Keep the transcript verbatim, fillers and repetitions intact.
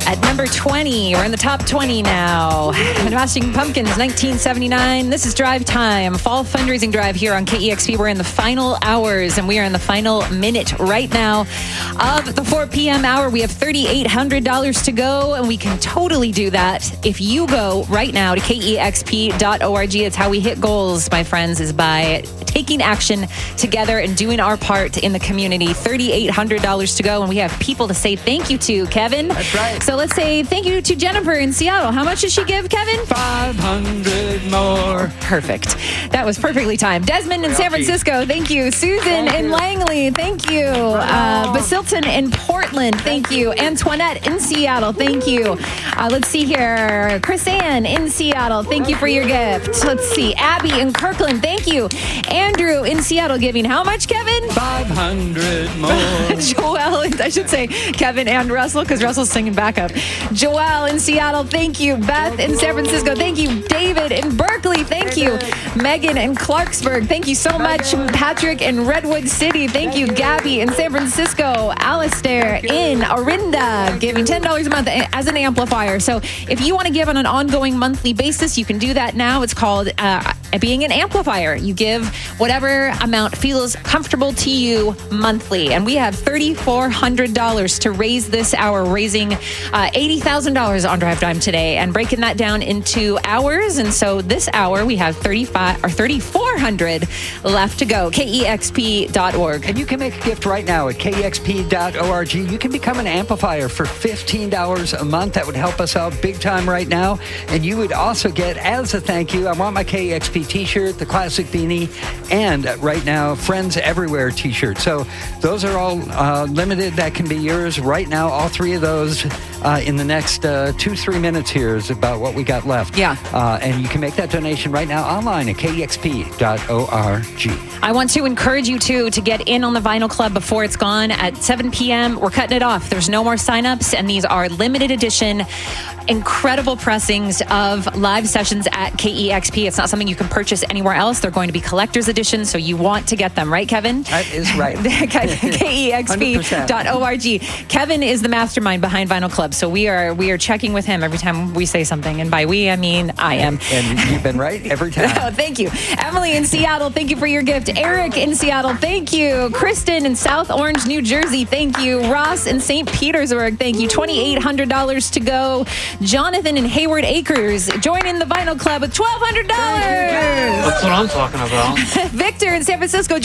At number twenty, we're in the top twenty now. Smashing Pumpkins, nineteen seventy-nine. This is Drive Time, fall fundraising drive here on K E X P. We're in the final hours, and we are in the final minute right now of the four p.m. hour. We have three thousand eight hundred dollars to go, and we can totally do that if you go right now to K E X P dot org. It's how we hit goals, my friends, is by taking action together and doing our part in the community. three thousand eight hundred dollars to go, and we have people to say thank you to, Kevin. That's right. So let's say thank you to Jennifer in Seattle. How much did she give, Kevin? five hundred more. Perfect. That was perfectly timed. Desmond in San Francisco, thank you. Susan Thank in you. Langley, thank you. Uh, Basilton in Portland, thank you. Antoinette in Seattle, thank you. Uh, let's see here. Chris Ann in Seattle, thank you for your gift. Let's see. Abby in Kirkland, thank you. Andrew in Seattle giving how much, Kevin? five hundred more. Joel, I should say Kevin and Russell, because Russell's singing backup. Joel in Seattle, thank you. Beth in San Francisco, thank you. David in Berkeley, thank you. Megan in Clarksburg, thank you so much. Patrick in Redwood City, thank you. Gabby in San Francisco. Alistair in Orinda, giving ten dollars a month as an amplifier. So if you want to give on an ongoing monthly basis, you can do that now. It's called uh, being an amplifier. You give whatever amount feels comfortable to you monthly. And we have three thousand four hundred dollars to raise this hour, raising uh, eighty thousand dollars on Drive Time today and breaking that down into hours. And so this hour we have thirty-five or three thousand four hundred left to go. K E X P dot org. And you can make a gift right now at K E X P dot org. You can become an amplifier for fifteen dollars a month. That would help us out big time right now. And you would also get, as a thank you, I want my K E X P t-shirt, the classic beanie, and right now, Friends Everywhere t-shirt. So those are all uh, limited. That can be yours right now. All three of those uh, in the next uh, two, three minutes here is about what we got left. Yeah. Uh, and you can make that donation right now online at K E X P dot org. I want to encourage you, too, to get in on the Vinyl Club before it's gone at seven p.m. We're cutting it off. There's no more signups, and these are limited edition, incredible pressings of live sessions at K E X P. It's not something you can purchase anywhere else. They're going to be collector's editions, so you want to get them, right, Kevin? That is right. K E X P dot org. Kevin is the mastermind behind Vinyl Club, so we are we are checking with him every time we say something, and by we, I mean I am. And you've been right every time. Oh, thank you. Emily in Seattle, thank you for your gift. Eric in Seattle, thank you. Kristen in South Orange, New Jersey, thank you. Ross in Saint Petersburg, thank you. two thousand eight hundred dollars to go. Jonathan in Hayward Acres, join in the Vinyl Club with twelve hundred dollars. That's what I'm talking about. Victor in San Francisco,